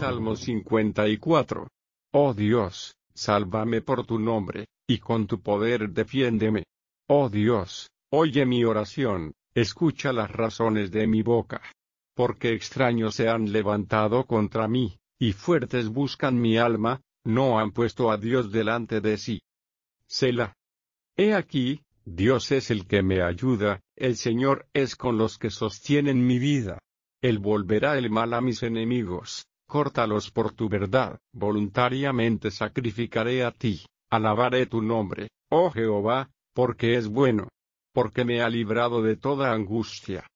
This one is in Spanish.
Salmo 54. Oh Dios, sálvame por tu nombre, y con tu poder defiéndeme. Oh Dios, oye mi oración, escucha las razones de mi boca. Porque extraños se han levantado contra mí, y fuertes buscan mi alma, no han puesto a Dios delante de sí. Selah. He aquí, Dios es el que me ayuda, el Señor es con los que sostienen mi vida. Él volverá el mal a mis enemigos, córtalos por tu verdad. Voluntariamente sacrificaré a ti, alabaré tu nombre, oh Jehová, porque es bueno. Porque me ha librado de toda angustia.